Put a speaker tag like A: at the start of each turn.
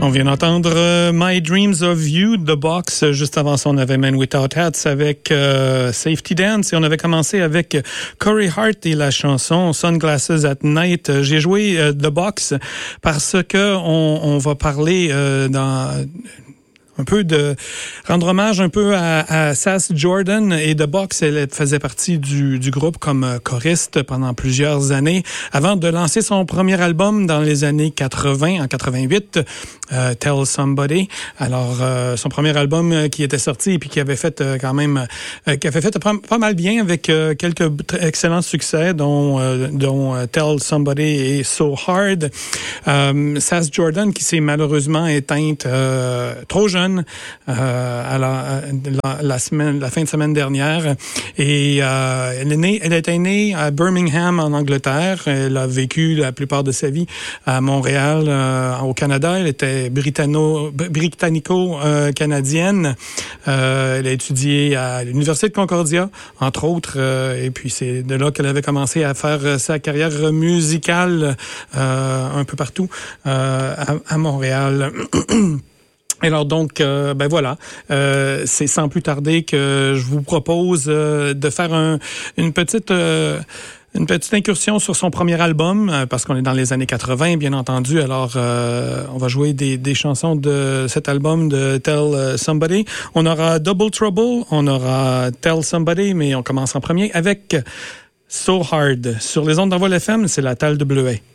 A: On vient d'entendre My Dreams of You, The Box. Juste avant ça, on avait Men Without Hats avec Safety Dance. Et on avait commencé avec Corey Hart et la chanson Sunglasses at Night. J'ai joué The Box parce que on va parler dans... un peu de rendre hommage un peu à Sass Jordan et The Box. Elle faisait partie du groupe comme choriste pendant plusieurs années avant de lancer son premier album dans les années 80, en 88, Tell Somebody. Alors, son premier album qui était sorti et puis qui avait fait quand même, qui avait fait pas mal bien avec quelques excellents succès, dont Tell Somebody et So Hard. Sass Jordan qui s'est malheureusement éteinte trop jeune la fin de semaine dernière, et elle était née à Birmingham en Angleterre. Elle a vécu la plupart de sa vie à Montréal au Canada. Elle était britannico-canadienne. Elle a étudié à l'Université de Concordia, entre autres, et puis c'est de là qu'elle avait commencé à faire sa carrière musicale un peu partout à Montréal. Alors donc, ben voilà, c'est sans plus tarder que je vous propose de faire une petite incursion sur son premier album, parce qu'on est dans les années 80, bien entendu. Alors, on va jouer des chansons de cet album de Tell Somebody. On aura Double Trouble, on aura Tell Somebody, mais on commence en premier avec So Hard. Sur les ondes d'Envol FM, c'est la Tal WA.